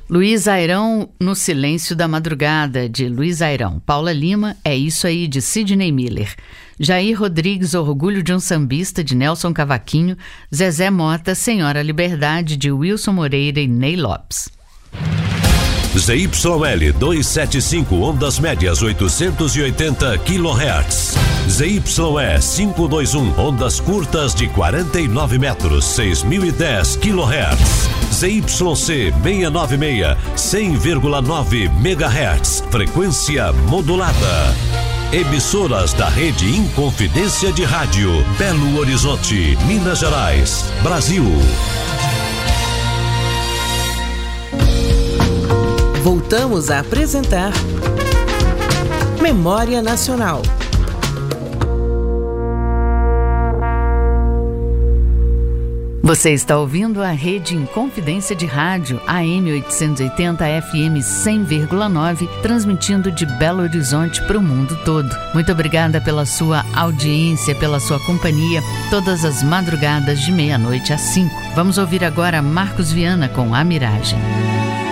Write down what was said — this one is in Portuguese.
Luiz Airão, No Silêncio da Madrugada, de Luiz Airão. Paula Lima, É Isso Aí, de Sidney Miller. Jair Rodrigues, Orgulho de um Sambista, de Nelson Cavaquinho. Zezé Mota, Senhora Liberdade, de Wilson Moreira e Ney Lopes. ZYL 275, ondas médias 880 kHz. ZYE 521, ondas curtas de 49 metros, 6.010 kHz. ZYC 696, 100,9 MHz, frequência modulada. Emissoras da Rede Inconfidência de Rádio, Belo Horizonte, Minas Gerais, Brasil. Voltamos a apresentar Memória Nacional. Você está ouvindo a Rede Inconfidência de Rádio, AM 880 FM 100,9, transmitindo de Belo Horizonte para o mundo todo. Muito obrigada pela sua audiência, pela sua companhia, todas as madrugadas de meia-noite às 5. Vamos ouvir agora Marcos Viana com A Miragem.